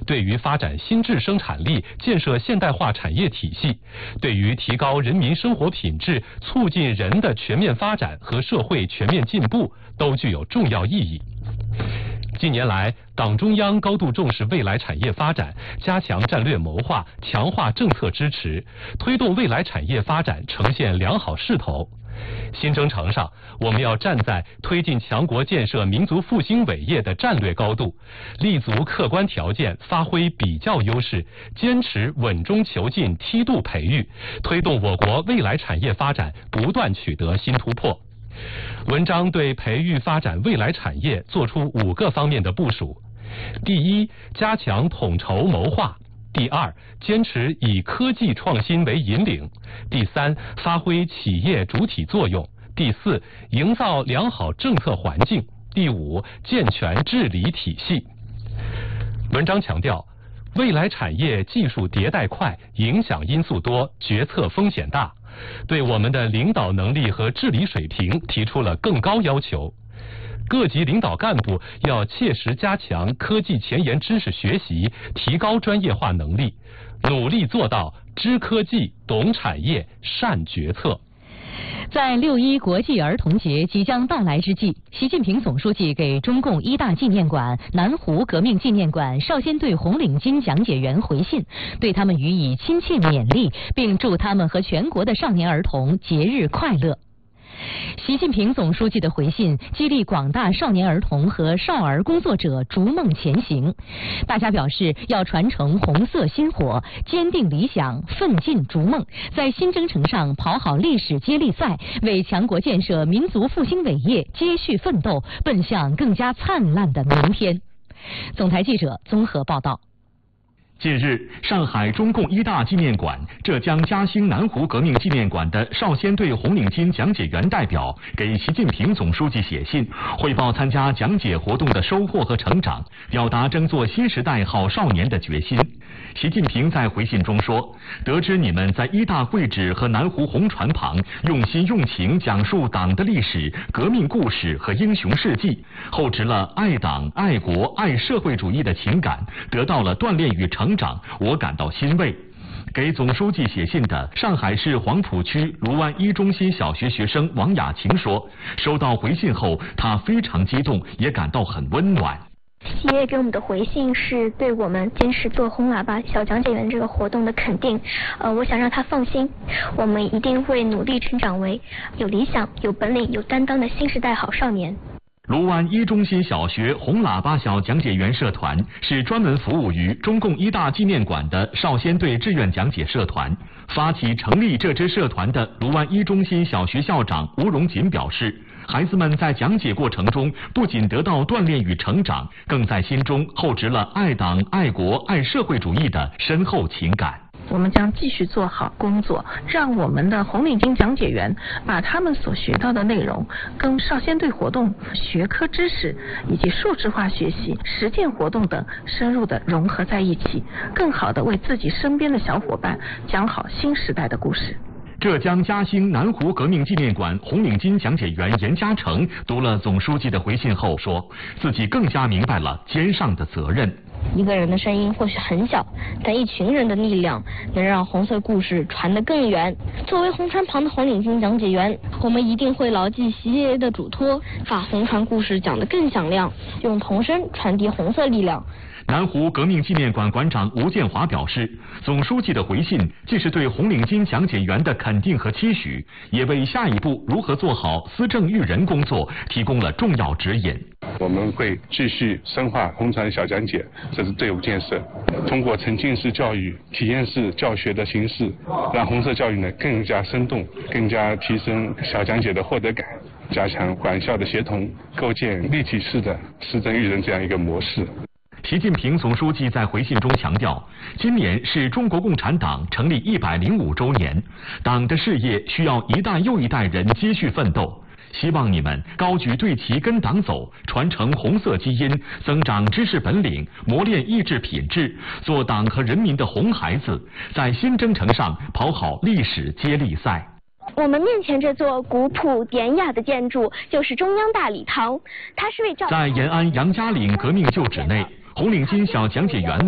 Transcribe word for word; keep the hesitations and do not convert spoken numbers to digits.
对于发展新质生产力、建设现代化产业体系，对于提高人民生活品质、促进人的全面发展和社会全面进步，都具有重要意义。近年来，党中央高度重视未来产业发展，加强战略谋划，强化政策支持，推动未来产业发展呈现良好势头。新征程上，我们要站在推进强国建设民族复兴伟业的战略高度，立足客观条件，发挥比较优势，坚持稳中求进梯度培育，推动我国未来产业发展不断取得新突破。文章对培育发展未来产业作出五个方面的部署：第一，加强统筹谋划；第二，坚持以科技创新为引领；第三，发挥企业主体作用；第四，营造良好政策环境；第五，健全治理体系。文章强调，未来产业技术迭代快，影响因素多，决策风险大，对我们的领导能力和治理水平提出了更高要求。各级领导干部要切实加强科技前沿知识学习，提高专业化能力，努力做到知科技、懂产业、善决策。 在六一国际儿童节即将到来之际，习近平总书记给中共一大纪念馆、南湖革命纪念馆少先队红领巾讲解员回信，对他们予以亲切勉励，并祝他们和全国的少年儿童节日快乐。习近平总书记的回信激励广大少年儿童和少儿工作者逐梦前行。大家表示要传承红色薪火，坚定理想，奋进逐梦，在新征程上跑好历史接力赛，为强国建设民族复兴伟业接续奋斗，奔向更加灿烂的明天。总台记者综合报道。 近日，上海中共一大纪念馆、浙江嘉兴南湖革命纪念馆的少先队红领巾讲解员代表给习近平总书记写信，汇报参加讲解活动的收获和成长，表达争做新时代好少年的决心。习近平在回信中说，得知你们在一大会址和南湖红船旁用心用情讲述党的历史、革命故事和英雄事迹，厚植了爱党、爱国、爱社会主义的情感，得到了锻炼与成长，我感到欣慰。给总书记写信的上海市黄浦区卢湾一中心小学学生王雅琴说，收到回信后，她非常激动，也感到很温暖。 爷爷给我们的回信是对我们坚持做红喇叭小讲解员这个活动的肯定，呃，我想让他放心，我们一定会努力成长为有理想、有本领、有担当的新时代好少年。 卢湾一中心小学红喇叭小讲解员社团是专门服务于中共一大纪念馆的少先队志愿讲解社团。发起成立这支社团的卢湾一中心小学校长吴荣锦表示，孩子们在讲解过程中不仅得到锻炼与成长，更在心中厚植了爱党、爱国、爱社会主义的深厚情感。 我们将继续做好工作，让我们的红领巾讲解员把他们所学到的内容跟少先队活动、学科知识以及数字化学习、实践活动等深入的融合在一起，更好的为自己身边的小伙伴讲好新时代的故事。 浙江嘉兴南湖革命纪念馆红领巾讲解员严嘉诚读了总书记的回信后说，自己更加明白了肩上的责任。 一个人的声音或许很小，但一群人的力量能让红色故事传得更远。作为红船旁的红领巾讲解员，我们一定会牢记习爷爷的嘱托，把红船故事讲得更响亮，用童声传递红色力量。 南湖革命纪念馆馆长吴建华表示，总书记的回信既是对红领巾讲解员的肯定和期许，也为下一步如何做好思政育人工作提供了重要指引。 我们会继续深化红船小讲解，这是队伍建设，通过沉浸式教育、体验式教学的形式，让红色教育呢更加生动，更加提升小讲解的获得感，加强管校的协同，构建立体式的思政育人这样一个模式。 习近平总书记在回信中强调，今年是中国共产党成立一百零五周年，党的事业需要一代又一代人接续奋斗。希望你们高举队旗跟党走，传承红色基因，增长知识本领，磨练意志品质，做党和人民的红孩子，在新征程上跑好历史接力赛。 我们面前这座古朴典雅的建筑就是中央大礼堂，它是为照在延安杨家岭革命旧址内，红领巾小讲解员